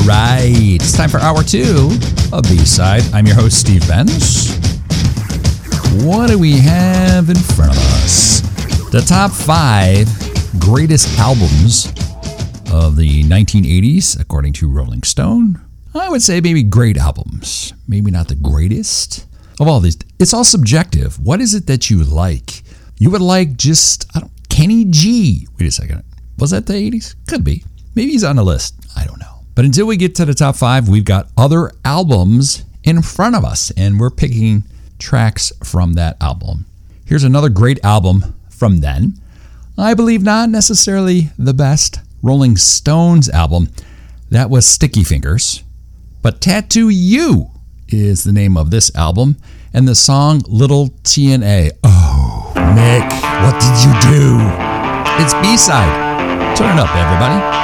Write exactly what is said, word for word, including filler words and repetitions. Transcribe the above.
right, it's time for hour two of B-Side. I'm your host, Steve Benz. What do we have in front of us? The top five greatest albums of the nineteen eighties, according to Rolling Stone. I would say maybe great albums. Maybe not the greatest of all these. It's all subjective. What is it that you like? You would like just, I don't, Kenny G. Wait a second. Was that the eighties? Could be. Maybe he's on the list. I don't know. But until we get to the top five, we've got other albums in front of us, and we're picking tracks from that album. Here's another great album from then. I believe not necessarily the best Rolling Stones album. That was Sticky Fingers. But Tattoo You is the name of this album, and the song Little T N A. Oh, Nick, what did you do? It's B-Side. Turn it up, everybody.